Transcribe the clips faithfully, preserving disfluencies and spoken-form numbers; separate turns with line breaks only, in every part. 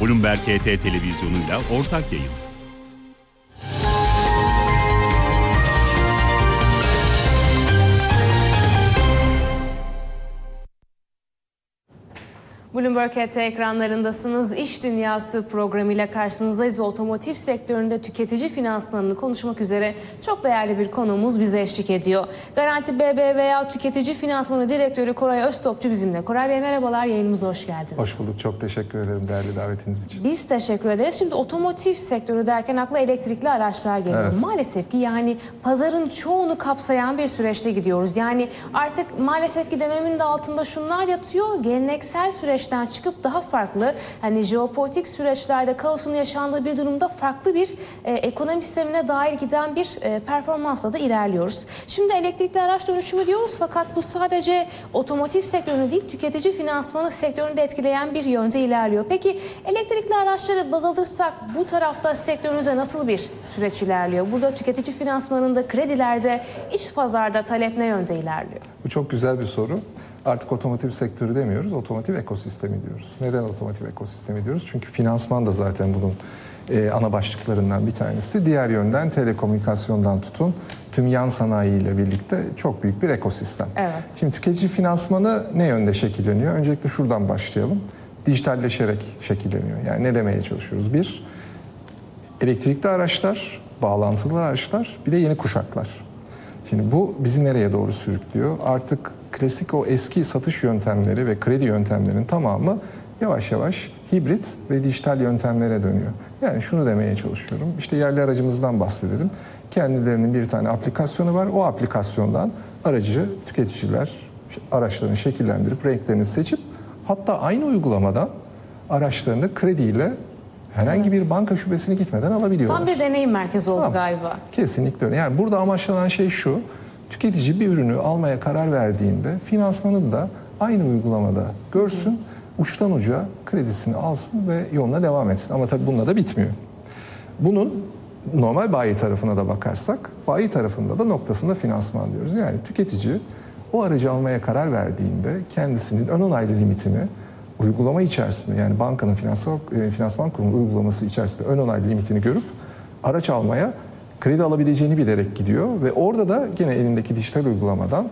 Bloomberg H T televizyonuyla ortak yayın.
Bloomberg H T ekranlarındasınız. İş Dünyası programıyla karşınızdayız ve otomotiv sektöründe tüketici finansmanını konuşmak üzere çok değerli bir konuğumuz bize eşlik ediyor. Garanti B B V A Tüketici Finansmanı Direktörü Koray Öztopçu bizimle. Koray Bey merhabalar, yayınımıza hoş geldiniz.
Hoş bulduk, çok teşekkür ederim değerli davetiniz için.
Biz teşekkür ederiz. Şimdi otomotiv sektörü derken akla elektrikli araçlar geliyor. Evet. Maalesef ki yani pazarın çoğunu kapsayan bir süreçte gidiyoruz. Yani artık maalesef ki dememin de altında şunlar yatıyor. Geleneksel süreç çıkıp daha farklı, hani jeopolitik süreçlerde kaosun yaşandığı bir durumda farklı bir e, ekonomi sistemine dair giden bir e, performansla da ilerliyoruz. Şimdi elektrikli araç dönüşümü diyoruz fakat bu sadece otomotiv sektörünü değil, tüketici finansmanı sektörünü de etkileyen bir yönde ilerliyor. Peki elektrikli araçları baz alırsak bu tarafta sektörünüze nasıl bir süreç ilerliyor? Burada tüketici finansmanında, kredilerde, iç pazarda talep ne yönde ilerliyor?
Bu çok güzel bir soru. Artık otomotiv sektörü demiyoruz, otomotiv ekosistemi diyoruz. Neden otomotiv ekosistemi diyoruz? Çünkü finansman da zaten bunun e, ana başlıklarından bir tanesi. Diğer yönden telekomünikasyondan tutun, tüm yan sanayi ile birlikte çok büyük bir ekosistem.
Evet.
Şimdi tüketici finansmanı ne yönde şekilleniyor? Öncelikle şuradan başlayalım. Dijitalleşerek şekilleniyor. Yani ne demeye çalışıyoruz? Bir, elektrikli araçlar, bağlantılı araçlar, bir de yeni kuşaklar. Şimdi bu bizi nereye doğru sürüklüyor? Artık klasik o eski satış yöntemleri ve kredi yöntemlerinin tamamı yavaş yavaş hibrit ve dijital yöntemlere dönüyor. Yani şunu demeye çalışıyorum. İşte yerli aracımızdan bahsedelim. Kendilerinin bir tane aplikasyonu var. O aplikasyondan aracı tüketiciler araçlarını şekillendirip renklerini seçip hatta aynı uygulamadan araçlarını krediyle herhangi bir banka şubesine gitmeden alabiliyorlar.
Tam bir deneyim merkezi oldu
tamam.
galiba.
Kesinlikle öyle. Yani burada amaçlanan şey şu. Tüketici bir ürünü almaya karar verdiğinde finansmanını da aynı uygulamada görsün, hı. uçtan uca kredisini alsın ve yoluna devam etsin. Ama tabii bununla da bitmiyor. Bunun normal bayi tarafına da bakarsak, bayi tarafında da noktasında finansman diyoruz. Yani tüketici o aracı almaya karar verdiğinde kendisinin ön onaylı limitini uygulama içerisinde, yani bankanın finansal e, finansman kurumu uygulaması içerisinde ön onaylı limitini görüp araç almaya kredi alabileceğini bilerek gidiyor ve orada da gene elindeki dijital uygulamadan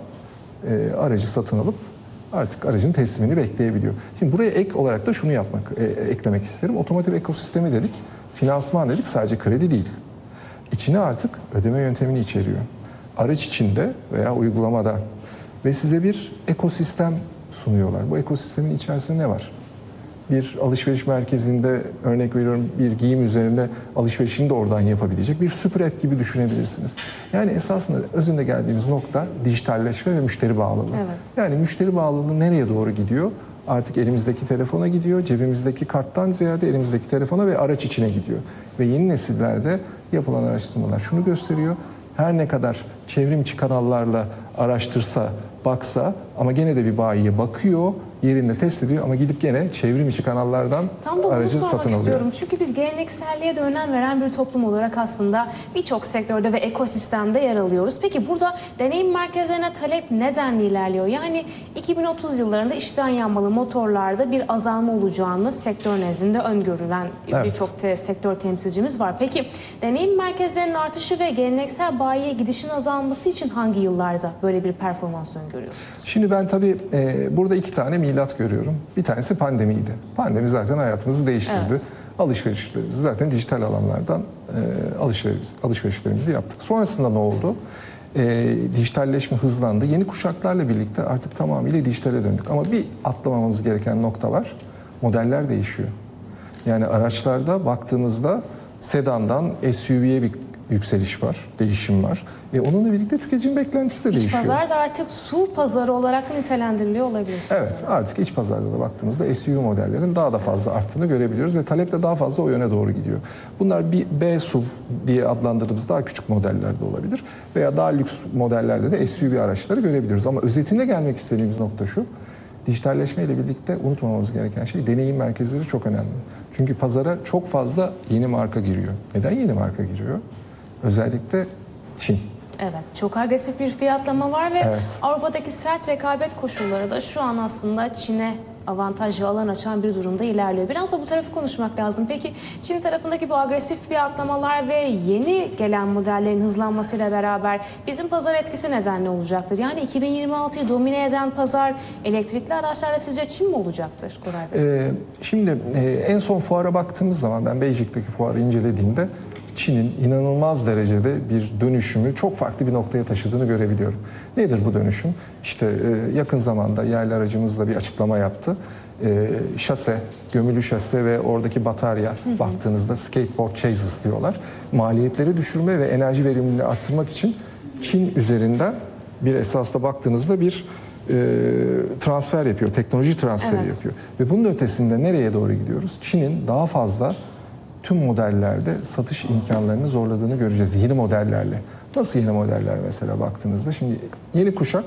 e, aracı satın alıp artık aracın teslimini bekleyebiliyor. Şimdi buraya ek olarak da şunu yapmak, e, eklemek isterim. Otomotiv ekosistemi dedik, finansman dedik, sadece kredi değil. İçine artık ödeme yöntemini içeriyor. Araç içinde veya uygulamada ve size bir ekosistem sunuyorlar. Bu ekosistemin içerisinde ne var? Bir alışveriş merkezinde, örnek veriyorum, bir giyim üzerinde alışverişini de oradan yapabilecek bir süper app gibi düşünebilirsiniz. Yani esasında özünde geldiğimiz nokta dijitalleşme ve müşteri bağlılığı.
Evet.
Yani müşteri bağlılığı nereye doğru gidiyor? Artık elimizdeki telefona gidiyor, cebimizdeki karttan ziyade elimizdeki telefona ve araç içine gidiyor. Ve yeni nesillerde yapılan araştırmalar şunu gösteriyor. Her ne kadar çevrimçi kanallarla araştırsa, baksa ama gene de bir bayiye bakıyor, yerinde test ediyor ama gidip gene çevrim içi kanallardan aracı satın alıyor.
Istiyorum. Çünkü biz gelenekselliğe de önem veren bir toplum olarak aslında birçok sektörde ve ekosistemde yer alıyoruz. Peki burada deneyim merkezlerine talep nedenle ilerliyor? Yani iki bin otuz yıllarında içten yanmalı motorlarda bir azalma olacağını sektör nezdinde öngörülen evet. birçok te sektör temsilcimiz var. Peki deneyim merkezlerinin artışı ve geleneksel bayiye gidişin azalması için hangi yıllarda böyle bir performans öngörüyorsunuz?
Şimdi ben tabii e, burada iki tane milat görüyorum. Bir tanesi pandemiydi. Pandemi zaten hayatımızı değiştirdi. Evet. Alışverişlerimizi zaten dijital alanlardan e, alışveriş, alışverişlerimizi yaptık. Sonrasında ne oldu? E, dijitalleşme hızlandı. Yeni kuşaklarla birlikte artık tamamıyla dijitale döndük. Ama bir atlamamamız gereken nokta var. Modeller değişiyor. Yani araçlarda baktığımızda sedandan S U V'ye bir yükseliş var, değişim var. E onunla birlikte tüketicinin beklentisi de
iç
değişiyor.
İç pazar da artık su pazarı olarak nitelendiriliyor olabilir.
Evet, artık iç pazarda da baktığımızda S U V modellerin daha da fazla evet. arttığını görebiliyoruz ve talep de daha fazla o yöne doğru gidiyor. Bunlar bir B S U V diye adlandırdığımız daha küçük modeller de olabilir veya daha lüks modellerde de S U V araçları görebiliyoruz. Ama özetinde gelmek istediğimiz nokta şu: dijitalleşme ile birlikte unutmamamız gereken şey, deneyim merkezleri çok önemli. Çünkü pazara çok fazla yeni marka giriyor. Neden yeni marka giriyor? Özellikle Çin.
Evet, çok agresif bir fiyatlama var ve
evet.
Avrupa'daki sert rekabet koşulları da şu an aslında Çin'e avantaj ve alan açan bir durumda ilerliyor. Biraz da bu tarafı konuşmak lazım. Peki Çin tarafındaki bu agresif fiyatlamalar ve yeni gelen modellerin hızlanmasıyla beraber bizim pazar etkisi nedenli olacaktır? Yani iki bin yirmi altıyı domine eden pazar elektrikli araçlarla sizce Çin mi olacaktır Koray Bey?
Ee, şimdi e, en son fuara baktığımız zaman ben Beijing'deki fuarı incelediğimde Çin'in inanılmaz derecede bir dönüşümü çok farklı bir noktaya taşıdığını görebiliyorum. Nedir bu dönüşüm? İşte e, yakın zamanda yerli aracımızla bir açıklama yaptı. E, şase, gömülü şase ve oradaki batarya hı hı. baktığınızda skateboard chassis diyorlar. Maliyetleri düşürme ve enerji verimliliğini arttırmak için Çin üzerinden bir esasla baktığınızda bir e, transfer yapıyor, teknoloji transferi evet. yapıyor. Ve bunun ötesinde nereye doğru gidiyoruz? Çin'in daha fazla tüm modellerde satış imkanlarını zorladığını göreceğiz. Yeni modellerle. Nasıl yeni modeller mesela baktığınızda? Şimdi yeni kuşak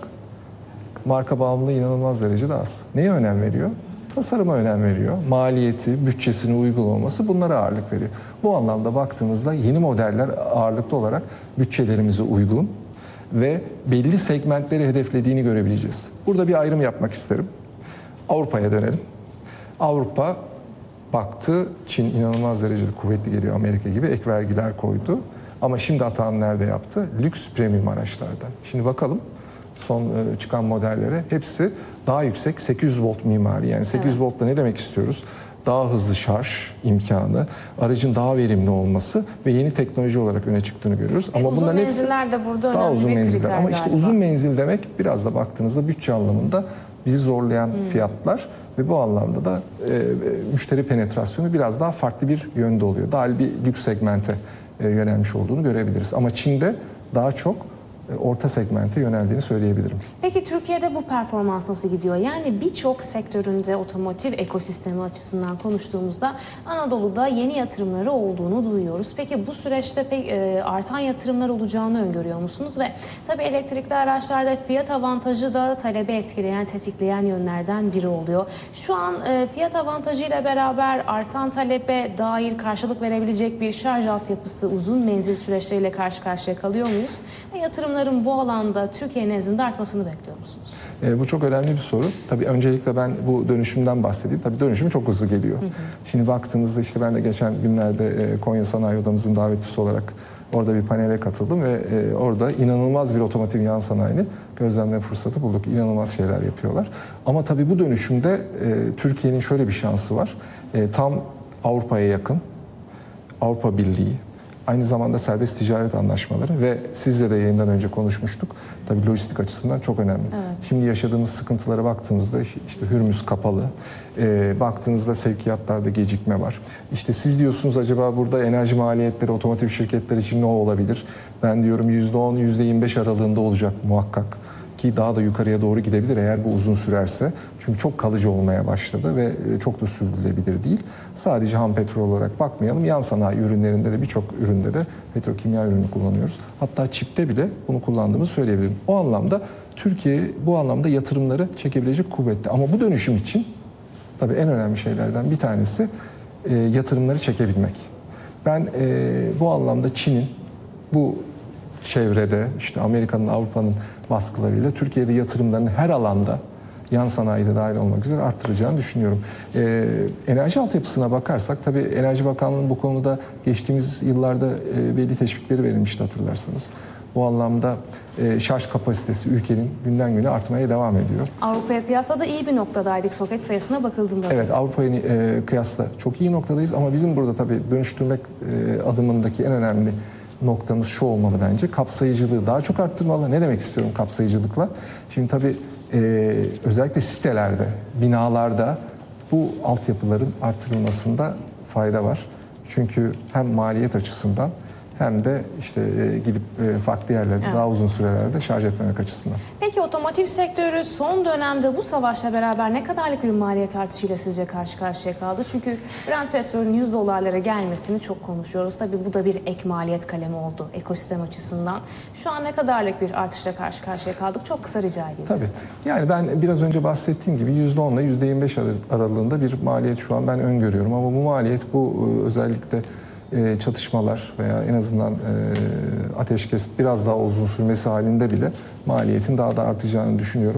marka bağımlılığı inanılmaz derecede az. Neye önem veriyor? Tasarıma önem veriyor. Maliyeti, bütçesine uygun olması bunlara ağırlık veriyor. Bu anlamda baktığınızda yeni modeller ağırlıklı olarak bütçelerimize uygun ve belli segmentleri hedeflediğini görebileceğiz. Burada bir ayrım yapmak isterim. Avrupa'ya dönelim. Avrupa baktı, Çin inanılmaz derecede kuvvetli geliyor, Amerika gibi ek vergiler koydu. Ama şimdi atağını nerede yaptı? Lüks premium araçlardan. Şimdi bakalım son çıkan modellere, hepsi daha yüksek sekiz yüz volt mimari. Yani sekiz yüz evet. voltla ne demek istiyoruz? Daha hızlı şarj imkanı, aracın daha verimli olması ve yeni teknoloji olarak öne çıktığını görüyoruz.
E, Ama uzun bunların menziller de burada
daha
önemli
uzun
bir
menziller. Ama işte
galiba.
uzun menzil demek biraz da baktığınızda bütçe anlamında bizi zorlayan hmm. fiyatlar. Ve bu anlamda da e, müşteri penetrasyonu biraz daha farklı bir yönde oluyor. Daha bir lüks segmente e, yönelmiş olduğunu görebiliriz. Ama Çin'de daha çok e, orta segmente yöneldiğini söyleyebilirim.
Peki Türkiye'de bu performans nasıl gidiyor? Yani birçok sektöründe otomotiv ekosistemi açısından konuştuğumuzda Anadolu'da yeni yatırımları olduğunu duyuyoruz. Peki bu süreçte pek e, artan yatırımlar olacağını öngörüyor musunuz? Ve tabii elektrikli araçlarda fiyat avantajı da talebi etkileyen, tetikleyen yönlerden biri oluyor. Şu an e, fiyat avantajıyla beraber artan talebe dair karşılık verebilecek bir şarj altyapısı, uzun menzil süreçleriyle karşı karşıya kalıyor muyuz? Ve yatırımların bu alanda Türkiye nezdinde artmasını bekliyor musunuz?
E, bu çok önemli bir soru. Tabii öncelikle ben bu dönüşümden bahsedeyim. Tabii dönüşüm çok hızlı geliyor. Hı hı. Şimdi baktığımızda işte ben de geçen günlerde e, Konya Sanayi Odamızın davetlisi olarak orada bir panele katıldım ve e, orada inanılmaz bir otomotiv yan sanayini gözlemleme fırsatı bulduk. İnanılmaz şeyler yapıyorlar. Ama tabii bu dönüşümde e, Türkiye'nin şöyle bir şansı var. E, tam Avrupa'ya yakın, Avrupa Birliği, aynı zamanda serbest ticaret anlaşmaları ve sizle de yayından önce konuşmuştuk. Tabii lojistik açısından çok önemli. Evet. Şimdi yaşadığımız sıkıntılara baktığımızda işte Hürmüz kapalı, e, baktığınızda sevkiyatlarda gecikme var. İşte siz diyorsunuz acaba burada enerji maliyetleri otomotiv şirketler için ne olabilir? Ben diyorum yüzde on, yüzde yirmi beş aralığında olacak muhakkak. Ki daha da yukarıya doğru gidebilir eğer bu uzun sürerse. Çünkü çok kalıcı olmaya başladı ve çok da sürdürülebilir değil. Sadece ham petrol olarak bakmayalım. Yan sanayi ürünlerinde de birçok üründe de petrokimya ürünü kullanıyoruz. Hatta çipte bile bunu kullandığımızı söyleyebilirim. O anlamda Türkiye bu anlamda yatırımları çekebilecek kuvvetli. Ama bu dönüşüm için tabii en önemli şeylerden bir tanesi e, yatırımları çekebilmek. Ben e, bu anlamda Çin'in bu çevrede işte Amerika'nın, Avrupa'nın baskılarıyla Türkiye'de yatırımlarını her alanda yan sanayide dahil olmak üzere arttıracağını düşünüyorum. Ee, enerji altyapısına bakarsak tabii Enerji Bakanlığı'nın bu konuda geçtiğimiz yıllarda e, belli teşvikleri verilmişti hatırlarsanız. Bu anlamda e, şarj kapasitesi ülkenin günden güne artmaya devam ediyor.
Avrupa'ya kıyasla da iyi bir noktadaydık soket sayısına bakıldığında.
Evet, Avrupa'ya e, kıyasla çok iyi noktadayız ama bizim burada tabii dönüştürmek e, adımındaki en önemli noktamız şu olmalı bence. Kapsayıcılığı daha çok arttırmalı. Ne demek istiyorum kapsayıcılıkla? Şimdi tabii e, özellikle sitelerde, binalarda bu altyapıların artırılmasında fayda var. Çünkü hem maliyet açısından hem de işte e, gidip e, farklı yerlerde evet. daha uzun sürelerde şarj etmemek açısından.
Peki otomotiv sektörü son dönemde bu savaşla beraber ne kadarlık bir maliyet artışıyla sizce karşı karşıya kaldı? Çünkü Brent petrolün yüz dolarlara gelmesini çok konuşuyoruz. Tabii bu da bir ek maliyet kalemi oldu ekosistem açısından. Şu an ne kadarlık bir artışla karşı karşıya kaldık? Çok kısa rica ediyorum.
Tabii. Sizden. Yani ben biraz önce bahsettiğim gibi yüzde on ile yüzde yirmi beş aralığında bir maliyet şu an ben öngörüyorum. Ama bu maliyet bu özellikle çatışmalar veya en azından ateşkes biraz daha uzun sürmesi halinde bile maliyetin daha da artacağını düşünüyorum.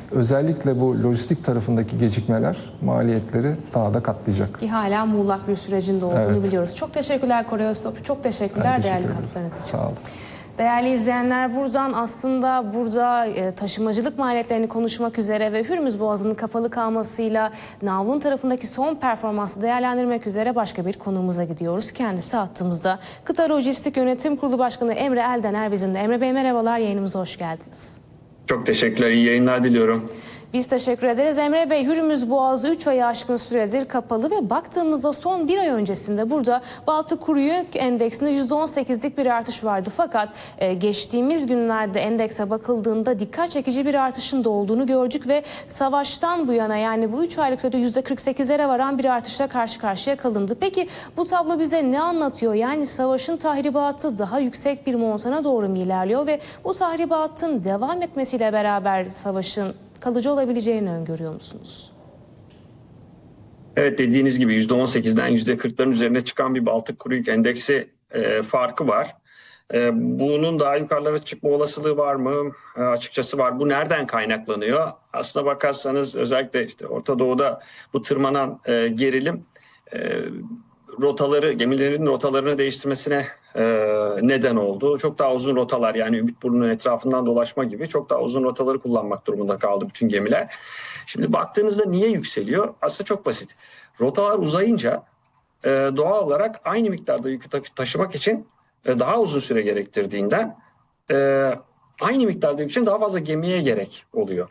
özellikle bu lojistik tarafındaki gecikmeler maliyetleri daha da katlayacak.
Ki hala muğlak bir sürecin de olduğunu
Evet.
biliyoruz. Çok teşekkürler Koray Öztopçu. Çok teşekkürler
Ben teşekkür
değerli
ederim.
katkılarınız için.
Sağ olun.
Değerli izleyenler, buradan aslında burada e, taşımacılık maliyetlerini konuşmak üzere ve Hürmüz Boğazı'nın kapalı kalmasıyla navlun tarafındaki son performansı değerlendirmek üzere başka bir konuğumuza gidiyoruz. Kendisi hattımızda. Kıta Lojistik Yönetim Kurulu Başkanı Emre Eldener bizimle. Emre Bey merhabalar, yayınımıza hoş geldiniz.
Çok teşekkürler, iyi yayınlar diliyorum.
Biz teşekkür ederiz. Emre Bey, Hürmüz Boğazı üç ayı aşkın süredir kapalı ve baktığımızda son bir ay öncesinde burada Baltık Kuru Yük Endeksinde yüzde on sekizlik bir artış vardı. Fakat e, geçtiğimiz günlerde endekse bakıldığında dikkat çekici bir artışın da olduğunu gördük ve savaştan bu yana, yani bu üç aylık sürede yüzde kırk sekizlere varan bir artışla karşı karşıya kalındı. Peki bu tablo bize ne anlatıyor? Yani savaşın tahribatı daha yüksek bir montana doğru mu ilerliyor ve bu tahribatın devam etmesiyle beraber savaşın kalıcı olabileceğini öngörüyor musunuz?
Evet, dediğiniz gibi yüzde on sekizden yüzde kırkların üzerine çıkan bir Baltık Kuru Yük Endeksi e, farkı var. E, bunun daha yukarılara çıkma olasılığı var mı? E, açıkçası var. Bu nereden kaynaklanıyor? Aslına bakarsanız özellikle işte Orta Doğu'da bu tırmanan e, gerilim e, rotaları, gemilerin rotalarını değiştirmesine e, neden oldu. Çok daha uzun rotalar, yani Ümitburnu'nun etrafından dolaşma gibi çok daha uzun rotaları kullanmak durumunda kaldı bütün gemiler. Şimdi baktığınızda niye yükseliyor? Aslında çok basit. Rotalar uzayınca e, doğal olarak aynı miktarda yükü ta- taşımak için e, daha uzun süre gerektirdiğinden e, aynı miktarda yük için daha fazla gemiye gerek oluyor.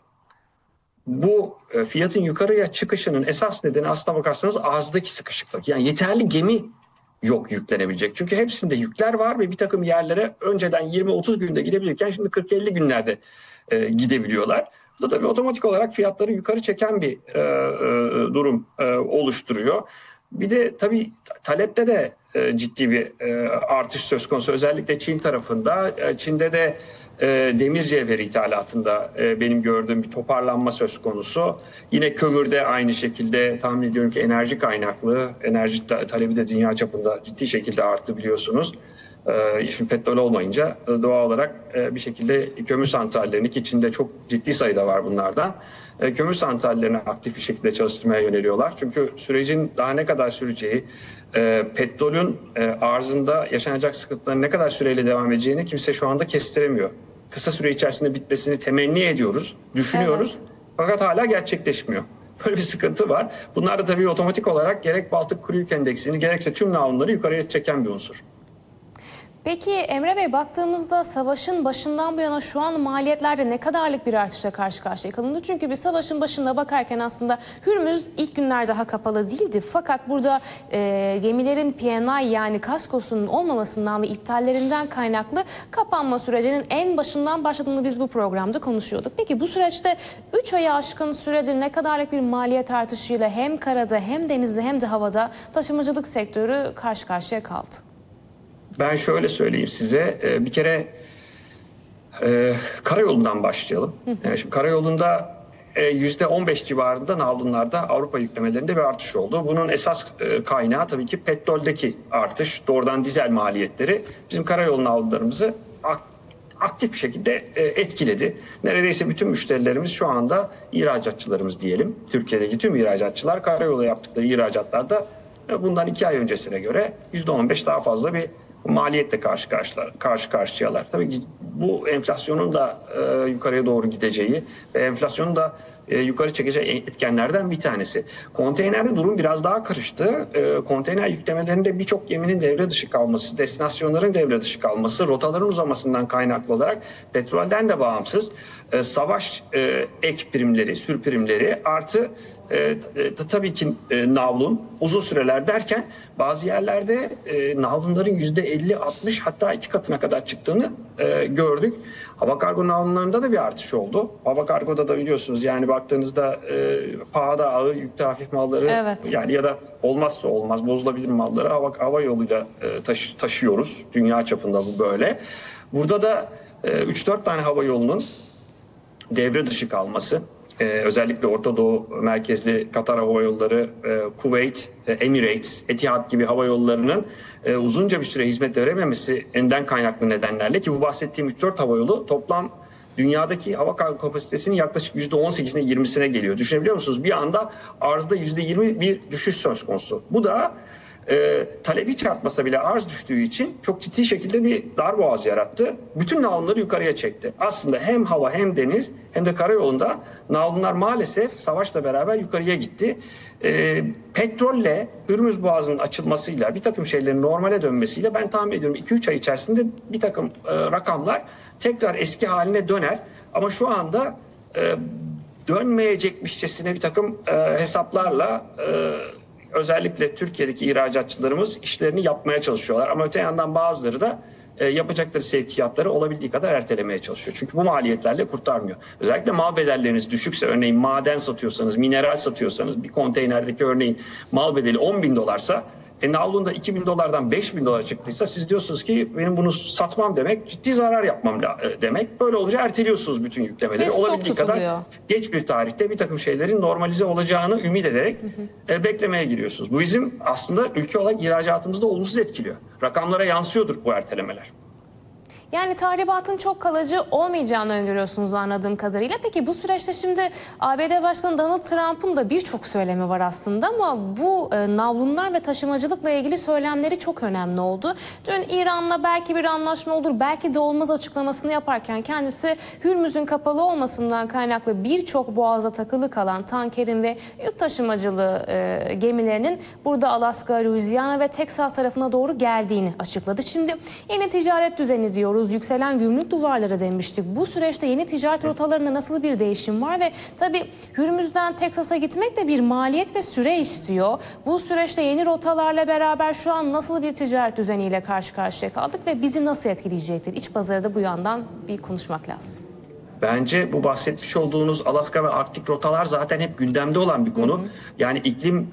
Bu e, fiyatın yukarıya çıkışının esas nedeni aslına bakarsanız arzdaki sıkışıklık. Yani yeterli gemi yok yüklenebilecek. Çünkü hepsinde yükler var ve bir takım yerlere önceden yirmi otuz günde gidebilirken şimdi kırk elli günlerde e, gidebiliyorlar. Bu da tabii otomatik olarak fiyatları yukarı çeken bir e, e, durum e, oluşturuyor. Bir de tabii talepte de e, ciddi bir e, artış söz konusu. Özellikle Çin tarafında. E, Çin'de de e, demir cevheri ithalatında e, benim gördüğüm bir toparlanma söz konusu. Yine kömürde aynı şekilde tahmin ediyorum ki enerji kaynaklı, enerji ta- talebi de dünya çapında ciddi şekilde arttı biliyorsunuz. E, şimdi petrol olmayınca e, doğal olarak e, bir şekilde kömür santrallerinin, ki Çin'de çok ciddi sayıda var bunlardan, e, kömür santrallerini aktif bir şekilde çalıştırmaya yöneliyorlar. Çünkü sürecin daha ne kadar süreceği, e, petrolün e, arzında yaşanacak sıkıntıların ne kadar süreyle devam edeceğini kimse şu anda kestiremiyor. Kısa süre içerisinde bitmesini temenni ediyoruz, düşünüyoruz,
Evet.
fakat hala gerçekleşmiyor. Böyle bir sıkıntı var. Bunlar da tabii otomatik olarak gerek Baltık Kuru Yük Endeksini gerekse tüm navlunları yukarıya çeken bir unsur.
Peki Emre Bey, baktığımızda savaşın başından bu yana şu an maliyetlerde ne kadarlık bir artışla karşı karşıya kalındı? Çünkü bir savaşın başında bakarken aslında Hürmüz ilk günler daha kapalı değildi. Fakat burada e, gemilerin P N I, yani kaskosunun olmamasından ve iptallerinden kaynaklı kapanma sürecinin en başından başladığını biz bu programda konuşuyorduk. Peki bu süreçte üç ayı aşkın süredir ne kadarlık bir maliyet artışıyla hem karada hem denizde hem de havada taşımacılık sektörü karşı karşıya kaldı?
Ben şöyle söyleyeyim size, bir kere e, karayolundan başlayalım. Yani şimdi karayolunda yüzde on beş civarında navlunlarda Avrupa yüklemelerinde bir artış oldu. Bunun esas e, kaynağı tabii ki petroldeki artış, doğrudan dizel maliyetleri bizim karayolu navlularımızı ak- aktif bir şekilde e, etkiledi. Neredeyse bütün müşterilerimiz şu anda ihracatçılarımız diyelim. Türkiye'deki tüm ihracatçılar karayolu yaptıkları ihracatlarda e, bundan iki ay öncesine göre yüzde on beş daha fazla bir maliyetle karşı karşılar, karşı karşıyalar. Tabii ki bu enflasyonun da e, yukarıya doğru gideceği ve enflasyonun da e, yukarı çekeceği etkenlerden bir tanesi. Konteynerde durum biraz daha karıştı. E, konteyner yüklemelerinde birçok geminin devre dışı kalması, destinasyonların devre dışı kalması, rotaların uzamasından kaynaklı olarak petrolden de bağımsız e, savaş e, ek primleri, sür primleri artı E, e, tabii ki e, navlun uzun süreler derken bazı yerlerde e, navlunların yüzde elli altmış hatta iki katına kadar çıktığını e, gördük. Hava kargo navlunlarında da bir artış oldu. Hava kargoda da biliyorsunuz, yani baktığınızda e, pahada ağır, yükte hafif malları,
Evet.
yani ya da olmazsa olmaz bozulabilir malları hava, hava yoluyla e, taşı, taşıyoruz. Dünya çapında bu böyle. Burada da e, üç dört tane hava yolunun devre dışı kalması, Ee, özellikle Orta Doğu merkezli Katar Hava Yolları, e, Kuveyt, e, Emirates, Etihad gibi hava yollarının e, uzunca bir süre hizmet verememesinden kaynaklı nedenlerle, ki bu bahsettiğim üç dört hava yolu toplam dünyadaki hava kargo kapasitesinin yaklaşık yüzde on sekizine yirmisine geliyor. Düşünebiliyor musunuz? Bir anda arzda yüzde yirmi bir düşüş söz konusu. Bu da e, talebi çarpmasa bile arz düştüğü için çok ciddi şekilde bir darboğaz yarattı. Bütün navlunları yukarıya çekti. Aslında hem hava hem deniz hem de karayolunda navlunlar maalesef savaşla beraber yukarıya gitti. E, petrolle Hürmüz Boğazı'nın açılmasıyla bir takım şeylerin normale dönmesiyle ben tahmin ediyorum iki üç ay içerisinde bir takım e, rakamlar tekrar eski haline döner. Ama şu anda e, dönmeyecekmişçesine bir takım e, hesaplarla e, özellikle Türkiye'deki ihracatçılarımız işlerini yapmaya çalışıyorlar. Ama öte yandan bazıları da e, yapacakları sevkiyatları olabildiği kadar ertelemeye çalışıyor. Çünkü bu maliyetlerle kurtarmıyor. Özellikle mal bedelleriniz düşükse, örneğin maden satıyorsanız, mineral satıyorsanız, bir konteynerdeki örneğin mal bedeli on bin dolarsa, E navlunda iki bin dolardan beş bin dolara çıktıysa siz diyorsunuz ki benim bunu satmam demek, ciddi zarar yapmam demek. Böyle olunca erteliyorsunuz bütün yüklemeleri.
Ve stok
Olabildiği
tutuluyor.
kadar geç bir tarihte bir takım şeylerin normalize olacağını ümit ederek hı hı. beklemeye giriyorsunuz. Bu bizim aslında ülke olarak ihracatımızda olumsuz etkiliyor. Rakamlara yansıyordur bu ertelemeler.
Yani tahribatın çok kalıcı olmayacağını öngörüyorsunuz anladığım kadarıyla. Peki bu süreçte şimdi A B D Başkanı Donald Trump'ın da birçok söylemi var aslında ama bu e, navlunlar ve taşımacılıkla ilgili söylemleri çok önemli oldu. Dün İran'la belki bir anlaşma olur, belki de olmaz açıklamasını yaparken kendisi Hürmüz'ün kapalı olmasından kaynaklı birçok boğazda takılı kalan tankerin ve yük taşımacılığı e, gemilerinin burada Alaska, Louisiana ve Texas tarafına doğru geldiğini açıkladı. Şimdi yeni ticaret düzeni diyoruz. Yükselen gümrük duvarları demiştik. Bu süreçte yeni ticaret rotalarında nasıl bir değişim var ve tabii Hürmüz'den Teksas'a gitmek de bir maliyet ve süre istiyor. Bu süreçte yeni rotalarla beraber şu an nasıl bir ticaret düzeniyle karşı karşıya kaldık ve bizi nasıl etkileyecektir? İç pazarı da bu yandan bir konuşmak lazım.
Bence bu bahsetmiş olduğunuz Alaska ve Arktik rotalar zaten hep gündemde olan bir konu. Hı hı. Yani iklim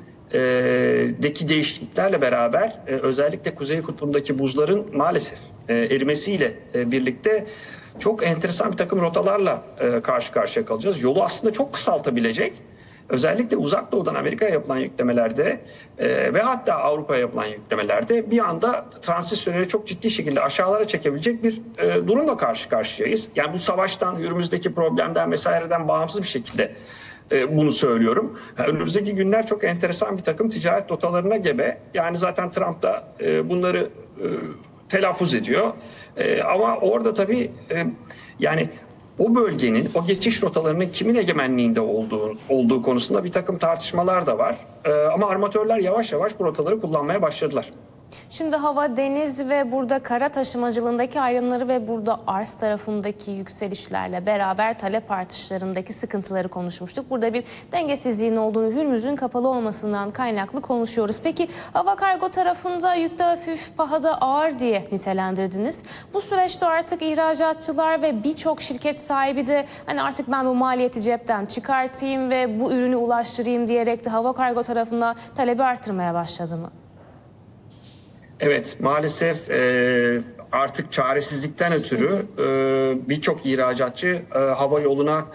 deki değişikliklerle beraber özellikle Kuzey Kutbu'ndaki buzların maalesef erimesiyle birlikte çok enteresan bir takım rotalarla karşı karşıya kalacağız. Yolu aslında çok kısaltabilecek, özellikle Uzak Doğu'dan Amerika'ya yapılan yüklemelerde ve hatta Avrupa'ya yapılan yüklemelerde bir anda transit süreleri çok ciddi şekilde aşağılara çekebilecek bir durumla karşı karşıyayız. Yani bu savaştan, Hürmüz'deki problemden vesaireden bağımsız bir şekilde bunu söylüyorum. Önümüzdeki günler çok enteresan bir takım ticaret rotalarına gebe. Yani zaten Trump da bunları telaffuz ediyor. Ama orada tabii yani o bölgenin, o geçiş rotalarının kimin egemenliğinde olduğu, olduğu konusunda bir takım tartışmalar da var. Ama armatörler yavaş yavaş bu rotaları kullanmaya başladılar.
Şimdi hava, deniz ve burada kara taşımacılığındaki ayrımları ve burada arz tarafındaki yükselişlerle beraber talep artışlarındaki sıkıntıları konuşmuştuk. Burada bir dengesizliğin olduğunu, Hürmüz'ün kapalı olmasından kaynaklı konuşuyoruz. Peki hava kargo tarafında yükte hafif, pahada ağır diye nitelendirdiniz. Bu süreçte artık ihracatçılar ve birçok şirket sahibi de hani artık ben bu maliyeti cepten çıkartayım ve bu ürünü ulaştırayım diyerek de hava kargo tarafında talebi artırmaya başladı mı?
Evet, maalesef e, artık çaresizlikten ötürü e, birçok ihracatçı e, hava yoluna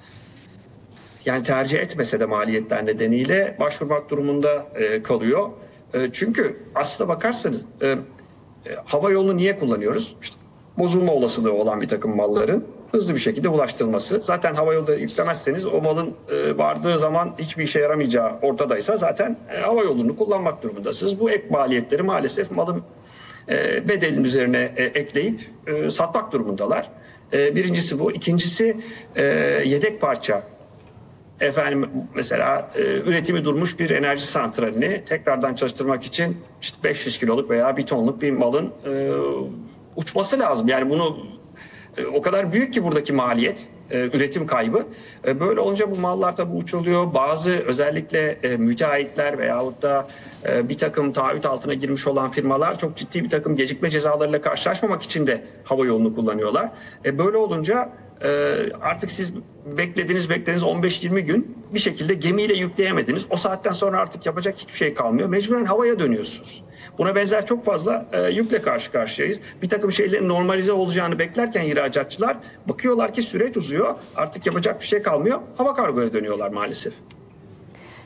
yani tercih etmese de maliyetler nedeniyle başvurmak durumunda e, kalıyor. E, çünkü aslına bakarsanız e, e, hava yolunu niye kullanıyoruz? İşte bozulma olasılığı olan bir takım malların hızlı bir şekilde ulaştırılması. Zaten havayolda yüklemezseniz o malın e, vardığı zaman hiçbir işe yaramayacağı ortadaysa zaten e, hava yolunu kullanmak durumundasınız. Bu ek maliyetleri maalesef malın e, bedelin üzerine e, ekleyip e, satmak durumundalar. E, birincisi bu. İkincisi e, yedek parça. Efendim mesela e, üretimi durmuş bir enerji santralini tekrardan çalıştırmak için işte beş yüz kiloluk veya bir tonluk bir malın e, uçması lazım. Yani bunu o kadar büyük ki buradaki maliyet, üretim kaybı. Böyle olunca bu mallar tabii uçuluyor. Bazı özellikle müteahhitler veyahut da bir takım taahhüt altına girmiş olan firmalar çok ciddi bir takım gecikme cezalarıyla karşılaşmamak için de hava yolunu kullanıyorlar. Böyle olunca artık siz beklediniz beklediniz on beş yirmi gün bir şekilde gemiyle yükleyemediniz. O saatten sonra artık yapacak hiçbir şey kalmıyor. Mecburen havaya dönüyorsunuz. Buna benzer çok fazla e, yükle karşı karşıyayız. Bir takım şeylerin normalize olacağını beklerken ihracatçılar bakıyorlar ki süreç uzuyor. Artık yapacak bir şey kalmıyor. Hava kargoya dönüyorlar maalesef.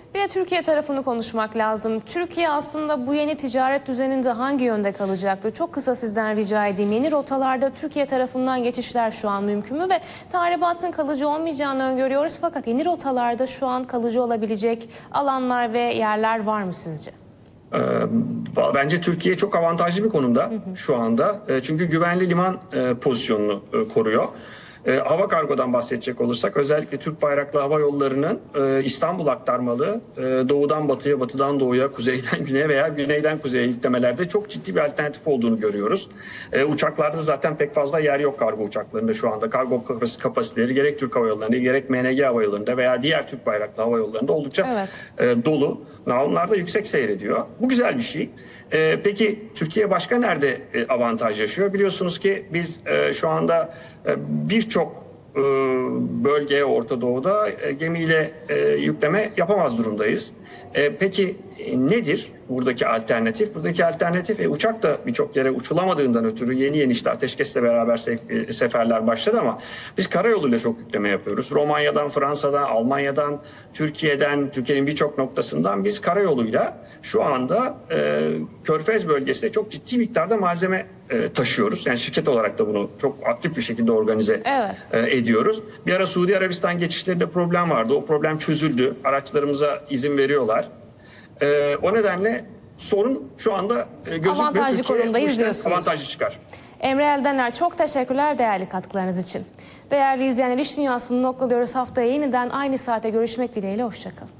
Bir de Türkiye tarafını konuşmak lazım. Türkiye aslında bu yeni ticaret düzeninde hangi yönde kalacaktır? Çok kısa sizden rica edeyim. Yeni rotalarda Türkiye tarafından geçişler şu an mümkün mü? Ve tahribatın kalıcı olmayacağını öngörüyoruz. Fakat yeni rotalarda şu an kalıcı olabilecek alanlar ve yerler var mı sizce?
Bence Türkiye çok avantajlı bir konumda şu anda. Çünkü güvenli liman pozisyonunu koruyor. Hava kargodan bahsedecek olursak özellikle Türk bayraklı hava yollarının İstanbul aktarmalı doğudan batıya, batıdan doğuya, kuzeyden güneye veya güneyden kuzeye yüklemelerde çok ciddi bir alternatif olduğunu görüyoruz. Uçaklarda zaten pek fazla yer yok kargo uçaklarında şu anda. Kargo kapasiteleri gerek Türk Hava Yolları'nda gerek M N G Hava Yolları'nda veya diğer Türk bayraklı hava yollarında oldukça evet. dolu. Onlar da yüksek seyrediyor. Bu güzel bir şey. Ee, peki Türkiye başka nerede e, avantaj yaşıyor? Biliyorsunuz ki biz e, şu anda e, birçok e, bölgeye Orta Doğu'da e, gemiyle e, yükleme yapamaz durumdayız. E, peki e, nedir buradaki alternatif? Buradaki alternatif e, uçak da birçok yere uçulamadığından ötürü yeni yeni işte ateşkesle beraber se- seferler başladı ama biz karayoluyla çok yükleme yapıyoruz. Romanya'dan, Fransa'dan, Almanya'dan, Türkiye'den, Türkiye'nin birçok noktasından biz karayoluyla şu anda e, Körfez bölgesinde çok ciddi miktarda malzeme e, taşıyoruz. Yani şirket olarak da bunu çok aktif bir şekilde organize evet. e, ediyoruz. Bir ara Suudi Arabistan geçişlerinde problem vardı. O problem çözüldü. Araçlarımıza izin veriyorlar. E, o nedenle sorun şu anda e, gözükmüyor.
Avantajlı konumdayız diyorsunuz.
Avantajlı çıkar.
Emre Eldener, çok teşekkürler değerli katkılarınız için. Değerli izleyenler, İş Dünyası'nı noktalıyoruz. Haftaya yeniden aynı saate görüşmek dileğiyle. Hoşçakalın.